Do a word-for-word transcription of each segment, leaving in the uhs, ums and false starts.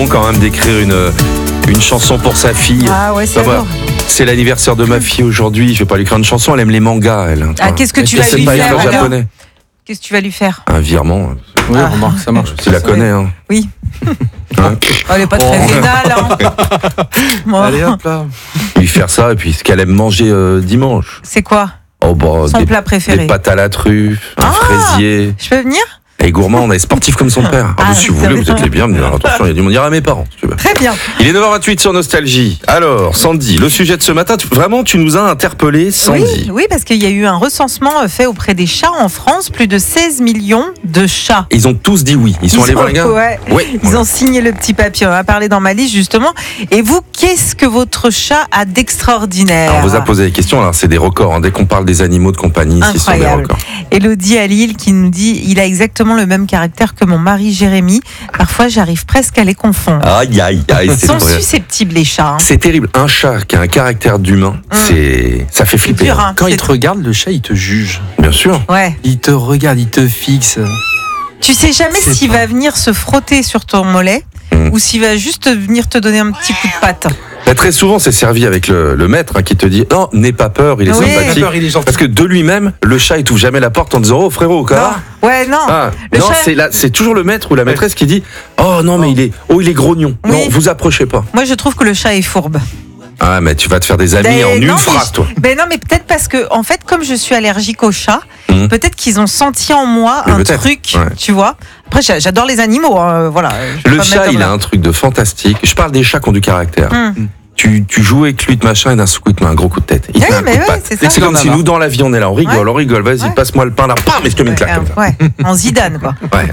long quand même d'écrire une, une chanson pour sa fille. Ah ouais, c'est Bah, adorable. C'est l'anniversaire de ma fille aujourd'hui. Je vais pas lui écrire une chanson. Elle aime les mangas, elle. Ah, qu'est-ce que tu vas C'est lui pas faire écrire alors japonais. Qu'est-ce que tu vas lui faire? Un virement. Oui, Ah. remarque, ça marche. Tu la connais, hein. Oui. Hein Oh, elle est pas très Oh. vénale, hein. Bon. Allez hop là. Lui faire ça et puis ce qu'elle aime manger euh, dimanche. C'est quoi Oh bah, son des, plat préféré? des pâtes à la truffe, un Ah. fraisier. Je peux venir? Elle est gourmande, elle est sportive comme son père. Ah, Ah, si vous ça voulez, va. vous êtes les bienvenus. Alors, attention, il y a du monde. Il y aura mes parents, si tu veux. Très bien. Il est neuf heures vingt-huit sur Nostalgie. Alors, Sandy, le sujet de ce matin, tu- vraiment, tu nous as interpellé, Sandy. Oui, oui, parce qu'il y a eu un recensement fait auprès des chats en France, plus de seize millions de chats. Ils ont tous dit oui. Ils sont Ils allés ont- voir les gars. ouais. Oui. Ils Voilà. ont signé le petit papier, on va parler dans ma liste justement. Et vous, qu'est-ce que votre chat a d'extraordinaire? Alors, on vous a posé des questions. Alors, c'est des records. Hein. Dès qu'on parle des animaux de compagnie, ce sont des Incroyable. records. Elodie à Lille qui nous dit il a exactement le même caractère que mon mari Jérémy. Parfois, j'arrive presque à les confondre. Aïe, aïe, aïe. Ils C'est sont vrai. susceptibles, les chats. hein. C'est terrible. Un chat qui a un caractère d'humain, c'est, ça fait flipper. dur, hein. hein. Quand C'est il te regarde, le chat, il te juge. Bien sûr. Ouais. Il te regarde, il te fixe. Tu sais jamais C'est s'il pas- va venir se frotter sur ton mollet Mm. ou s'il va juste venir te donner un petit coup de patte. Bah, très souvent, c'est servi avec le, le maître hein, qui te dit non, n'aie pas peur, il est Oui. sympathique. Peur, il est gentil. Parce que de lui-même, le chat, il ouvre jamais la porte en disant oh frérot, quoi. Non. Ouais, non. Ah, Le non, chat- c'est, la- c'est toujours le maître ou la maîtresse qui dit oh non, mais il est, oh, il est grognon. Oui. Non, vous approchez pas. Moi, je trouve que le chat est fourbe. Ah, mais tu vas te faire des amis Ben, en une non, mais phrase, je- toi. Ben non, mais peut-être parce que, en fait, comme je suis allergique aux chats, Mhm. peut-être qu'ils ont senti en moi Mais un peut-être, truc, ouais. tu vois. Après, j'a- j'adore les animaux, hein, voilà. je vais Le pas me mettre chat, comme il là. a un truc de fantastique. Je parle des chats qui ont du caractère. Hum. Tu, tu joues avec lui de machin et d'un coup, il te met un gros coup de tête. Il te Oui, met un mais coup de ouais, patte. c'est ça. C'est comme Il en a si marre. nous, dans la vie, on est là, on rigole, Ouais. on rigole. Vas-y, Ouais. passe-moi le pain là. Pam, mais je te mets une claque Ouais, comme ça. ouais, en Zidane, quoi. Ouais.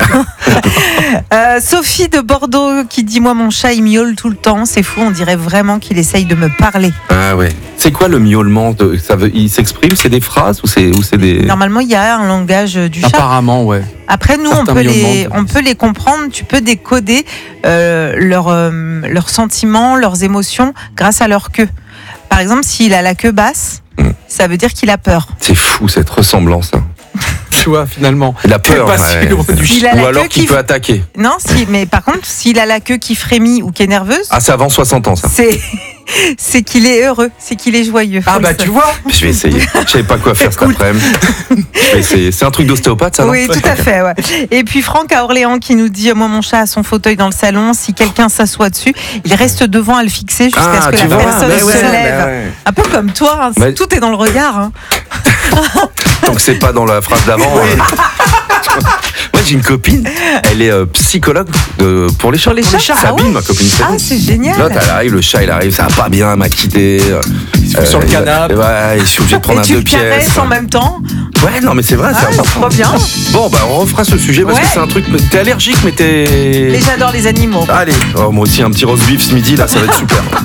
Euh, Sophie de Bordeaux qui dit moi mon chat il miaule tout le temps, c'est fou, on dirait vraiment qu'il essaye de me parler. Ah ouais. C'est quoi le miaulement de, ça veut, il s'exprime, c'est des phrases ou c'est, ou c'est des. Normalement il y a un langage euh, du chat. Apparemment, ouais. Après nous on certains peut les, miaulements, on peut les comprendre, tu peux décoder euh, leurs euh, leurs sentiments, leurs émotions grâce à leur queue. Par exemple s'il a la queue basse, Mm. ça veut dire qu'il a peur. C'est fou cette ressemblance. Hein. Tu vois, finalement. Il a T'es peur. pas si ouais. loin du S'il a Ou la alors queue qu'il qui peut attaquer. non, si, mais par contre s'il a la queue qui frémit ou qui est nerveuse, Ah, c'est avant soixante ans ça. c'est c'est qu'il est heureux, c'est qu'il est joyeux. Ah Faut bah le tu vois. Je vais essayer. Je savais pas quoi faire cet Écoute. après-midi. Je vais essayer. C'est un truc d'ostéopathe ça non Oui, tout à fait. Ouais. Et puis Franck à Orléans qui nous dit moi mon chat a son fauteuil dans le salon, si quelqu'un s'assoit dessus, il reste devant à le fixer jusqu'à Ah, ce que tu la vois, personne mais se ouais, lève. mais ouais. Un peu comme toi, hein, Mais- tout est dans le regard. hein. Tant que c'est pas dans la phrase d'avant. euh. Moi j'ai une copine, elle est euh, psychologue de, pour les chats. Pour les chats, ah Sabine, ouais. ma copine Ah, Sabine. c'est génial. L'autre, elle arrive, le chat il arrive, ça va pas bien, elle m'a quitté. euh, Il se fout sur le il va- canapé. Ouais, je suis obligé de prendre Et un tu deux le caresses pièces. en même temps. Ouais, non mais c'est vrai, Ah, c'est c'est important. trop bien. Bon bah on refera ce sujet parce Ouais. que c'est un truc, t'es allergique mais t'es... Mais j'adore les animaux. Allez, oh, moi aussi un petit roast beef ce midi là, ça va être super.